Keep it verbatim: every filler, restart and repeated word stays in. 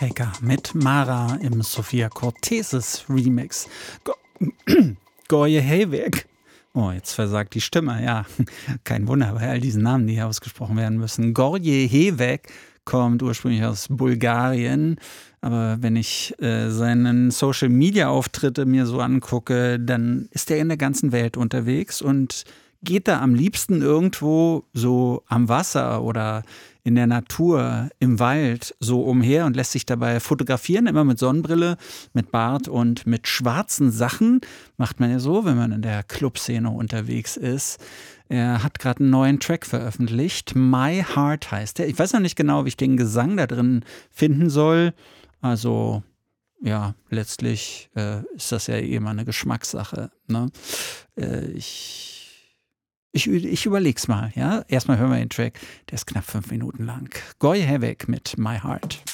Faker mit Mara im Sophia Cortesis Remix. Go Goje Hejvek. Oh, jetzt versagt die Stimme, ja. Kein Wunder bei all diesen Namen, die hier ausgesprochen werden müssen. Goje Hejvek kommt ursprünglich aus Bulgarien. Aber wenn ich äh, seinen Social-Media-Auftritte mir so angucke, dann ist er in der ganzen Welt unterwegs und geht da am liebsten irgendwo so am Wasser oder in der Natur, im Wald so umher und lässt sich dabei fotografieren, immer mit Sonnenbrille, mit Bart und mit schwarzen Sachen. Macht man ja so, wenn man in der Clubszene unterwegs ist. Er hat gerade einen neuen Track veröffentlicht. My Heart heißt er. Ich weiß noch nicht genau, wie ich den Gesang da drin finden soll. Also, ja, letztlich äh, ist das ja eh immer eine Geschmackssache. Ne? Äh, ich Ich, ich überleg's mal, ja. Erstmal hören wir den Track, der ist knapp fünf Minuten lang. Goje Hejvek mit My Heart.